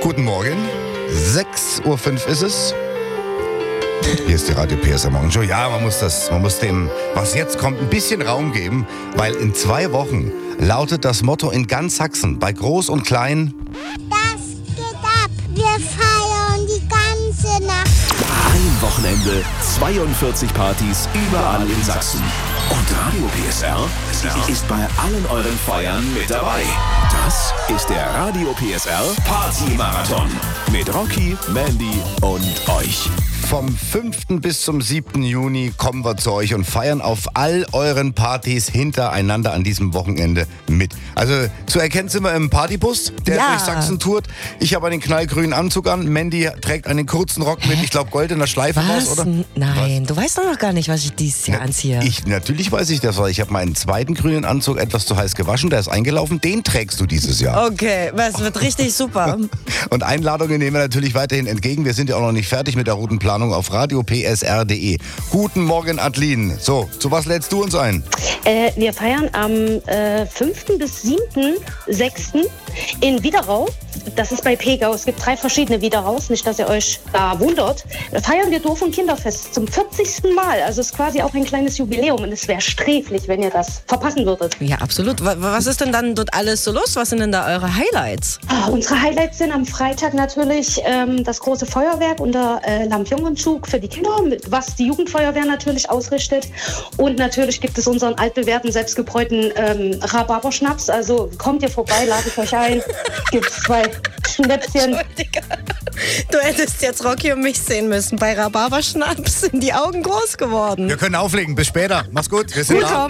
Guten Morgen, 6.05 Uhr ist es. Hier ist die Radio PSR Morgenshow. Ja, man muss dem, was jetzt kommt, ein bisschen Raum geben, weil in 2 Wochen lautet das Motto in ganz Sachsen, bei Groß und Klein: Das geht ab. Wir feiern die ganze Nacht. Ein Wochenende, 42 Partys überall in Sachsen. Und Radio PSR ist bei allen euren Feiern mit dabei. Das ist der Radio PSR Party-Marathon mit Rocky, Mandy und euch. Vom 5. bis zum 7. Juni kommen wir zu euch und feiern auf all euren Partys hintereinander an diesem Wochenende mit. Also zu erkennen sind wir im Partybus, der durch Sachsen tourt. Ich habe einen knallgrünen Anzug an, Mandy trägt einen kurzen Rock mit, ich glaube, goldener Schleife raus, oder? Nein, du weißt doch noch gar nicht, was ich dieses Jahr anziehe. Natürlich weiß ich das, weil ich habe meinen zweiten grünen Anzug etwas zu heiß gewaschen, der ist eingelaufen, den trägst du dieses Jahr. Okay, das wird richtig super. Und Einladungen nehmen wir natürlich weiterhin entgegen. Wir sind ja auch noch nicht fertig mit der Routenplanung auf radiopsr.de. Guten Morgen, Adeline. So, zu was lädst du uns ein? Wir feiern am 5. bis 7.6. in Widerau. Das ist bei Pegau. Es gibt 3 verschiedene Wiederaus, nicht, dass ihr euch da wundert. Da feiern wir Dorf- und Kinderfest zum 40. Mal. Also es ist quasi auch ein kleines Jubiläum und es wäre sträflich, wenn ihr das verpassen würdet. Ja, absolut. Was ist denn dann dort alles so los? Was sind denn da eure Highlights? Unsere Highlights sind am Freitag natürlich das große Feuerwerk und der Lampion-Zug für die Kinder, was die Jugendfeuerwehr natürlich ausrichtet. Und natürlich gibt es unseren altbewährten, selbstgebräuten Rhabarberschnaps. Also kommt ihr vorbei, ladet euch ein. Gibt 2 Schnäpschen. Du hättest jetzt Rocky und mich sehen müssen. Bei Rhabarberschnaps sind die Augen groß geworden. Wir können auflegen. Bis später. Mach's gut. Wir sind da.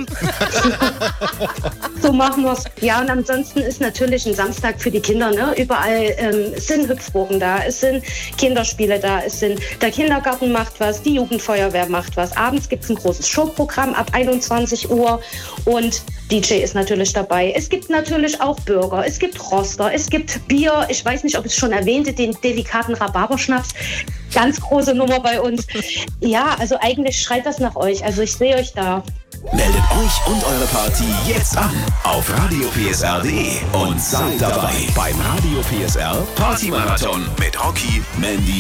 So machen wir's. Ja, und ansonsten ist natürlich ein Samstag für die Kinder. Ne? Überall es sind Hüpfburgen da, es sind Kinderspiele da, der Kindergarten macht was, die Jugendfeuerwehr macht was. Abends gibt's ein großes Showprogramm ab 21 Uhr und DJ ist natürlich dabei. Es gibt natürlich auch Burger, es gibt Roster, es gibt Bier. Ich weiß nicht, ob ich es schon erwähnte, den delikaten Rhabarberschnaps. Ganz große Nummer bei uns. Ja, also eigentlich schreit das nach euch. Also ich sehe euch da. Meldet euch und eure Party jetzt an auf radiopsr.de und seid dabei beim Radio PSR Party-Marathon mit Rocky, Mandy